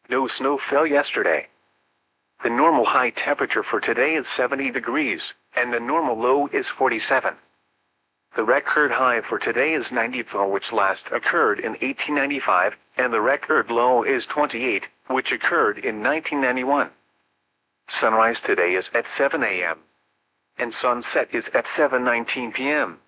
No snow fell yesterday. The normal high temperature for today is 70 degrees, and the normal low is 47. The record high for today is 94, which last occurred in 1895, and the record low is 28, which occurred in 1991. Sunrise today is at 7 a.m. and sunset is at 7:19 p.m.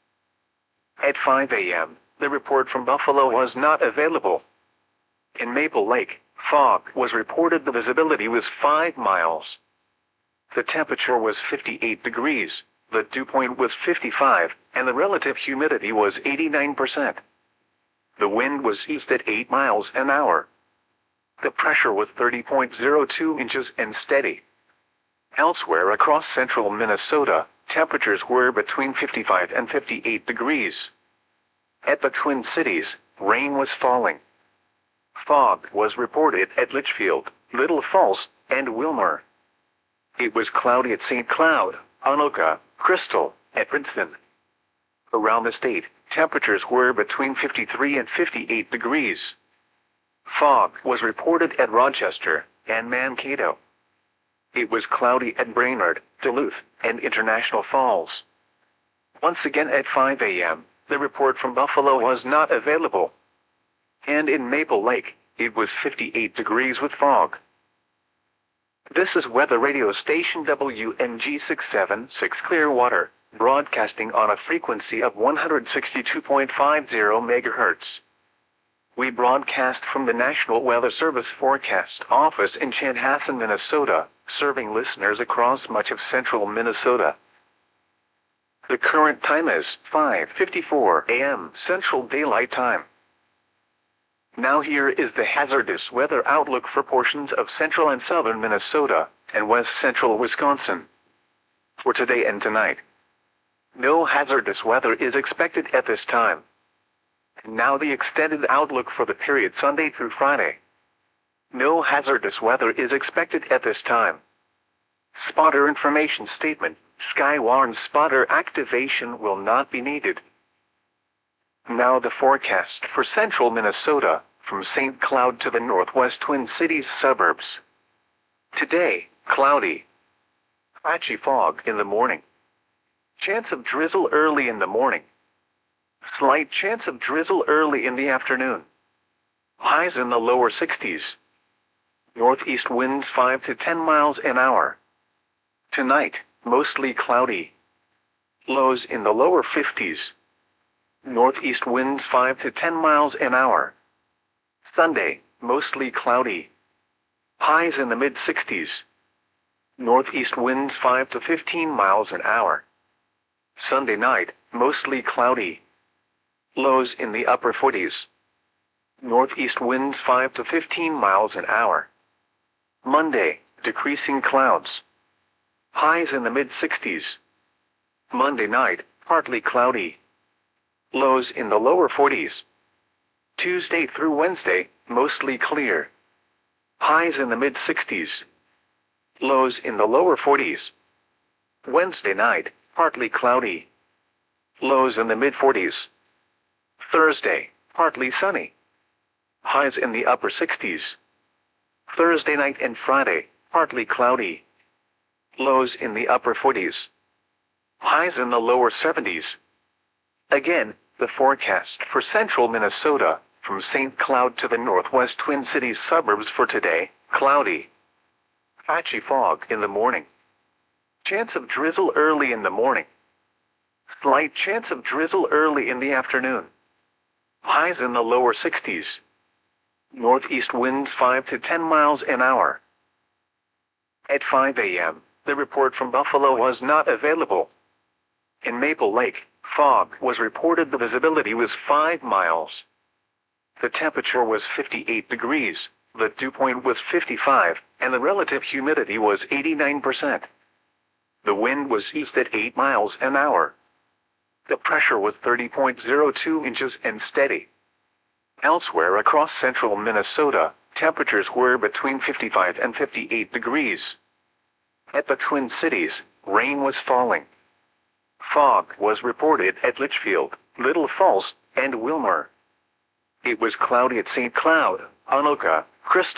At 5 a.m., the report from Buffalo was not available. In Maple Lake, fog was reported. The visibility was 5 miles. The temperature was 58 degrees, the dew point was 55, and the relative humidity was 89%. The wind was east at 8 miles an hour. The pressure was 30.02 inches and steady. Elsewhere across central Minnesota, temperatures were between 55 and 58 degrees. At the Twin Cities, rain was falling. Fog was reported at Litchfield, Little Falls, and Wilmer. It was cloudy at St. Cloud, Anoka, Crystal, and Princeton. Around the state, temperatures were between 53 and 58 degrees. Fog was reported at Rochester and Mankato. It was cloudy at Brainerd, Duluth, and International Falls. Once again at 5 a.m., the report from Buffalo was not available. And in Maple Lake, it was 58 degrees with fog. This is weather radio station WMG 676 Clearwater, broadcasting on a frequency of 162.50 MHz. We broadcast from the National Weather Service Forecast Office in Chanhassen, Minnesota, serving listeners across much of central Minnesota. The current time is 5:54 a.m. Central Daylight Time. Now here is the hazardous weather outlook for portions of central and southern Minnesota and west central Wisconsin. For today and tonight, no hazardous weather is expected at this time. Now the extended outlook for the period Sunday through Friday. No hazardous weather is expected at this time. Spotter information statement: Skywarn spotter activation will not be needed. Now the forecast for central Minnesota, from St. Cloud to the northwest Twin Cities suburbs. Today, cloudy. Patchy fog in the morning. Chance of drizzle early in the morning. Slight chance of drizzle early in the afternoon. Highs in the lower 60s. Northeast winds 5 to 10 miles an hour. Tonight, mostly cloudy. Lows in the lower 50s. Northeast winds 5 to 10 miles an hour. Sunday, mostly cloudy. Highs in the mid-60s. Northeast winds 5 to 15 miles an hour. Sunday night, mostly cloudy. Lows in the upper 40s. Northeast winds 5 to 15 miles an hour. Monday, decreasing clouds. Highs in the mid-60s. Monday night, partly cloudy. Lows in the lower 40s. Tuesday through Wednesday, mostly clear. Highs in the mid-60s. Lows in the lower 40s. Wednesday night, partly cloudy. Lows in the mid-40s. Thursday, partly sunny. Highs in the upper 60s. Thursday night and Friday, partly cloudy. Lows in the upper 40s. Highs in the lower 70s. Again, the forecast for central Minnesota, from St. Cloud to the northwest Twin Cities suburbs for today: cloudy. Patchy fog in the morning. Chance of drizzle early in the morning. Slight chance of drizzle early in the afternoon. Highs in the lower 60s. Northeast winds 5 to 10 miles an hour. At 5 a.m., the report from Buffalo was not available. In Maple Lake, fog was reported. The visibility was 5 miles. The temperature was 58 degrees, the dew point was 55, and the relative humidity was 89%. The wind was east at 8 miles an hour. The pressure was 30.02 inches and steady. Elsewhere across central Minnesota, temperatures were between 55 and 58 degrees. At the Twin Cities, rain was falling. Fog was reported at Litchfield, Little Falls, and Wilmer. It was cloudy at St. Cloud, Anoka, Crystal,